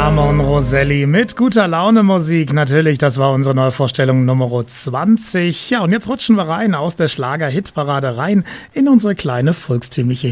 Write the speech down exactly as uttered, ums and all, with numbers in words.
Ramon Roselli mit guter Laune Musik. Natürlich, das war unsere Neuvorstellung Nummer zwanzig. Ja, und jetzt rutschen wir rein aus der Schlager-Hitparade rein in unsere kleine volkstümliche